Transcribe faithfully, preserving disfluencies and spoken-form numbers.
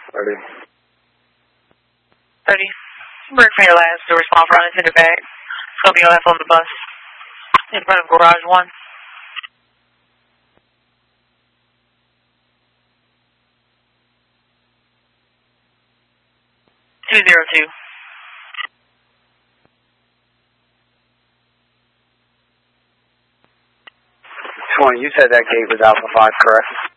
thirty. thirty. Break for your last to respond for unattended bag. It's going to be your last on the bus. In front of garage one. two zero two. twenty, you said that gate was Alpha five, correct?